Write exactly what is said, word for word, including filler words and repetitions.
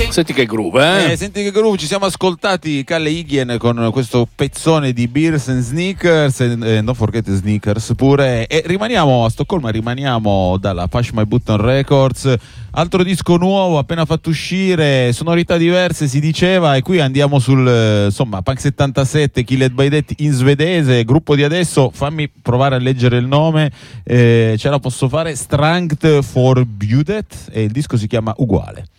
Senti che groove, eh? eh senti che groove, ci siamo ascoltati Kalle Higien con questo pezzone di Beers and Sneakers e eh, non forget Sneakers pure, e rimaniamo a Stoccolma, rimaniamo dalla Push My Button Records, altro disco nuovo appena fatto uscire, sonorità diverse si diceva, e qui andiamo sul insomma Punk settantasette, Killed by Death in svedese, gruppo di adesso, fammi provare a leggere il nome, eh, ce la posso fare, Strength for Budet, e il disco si chiama uguale.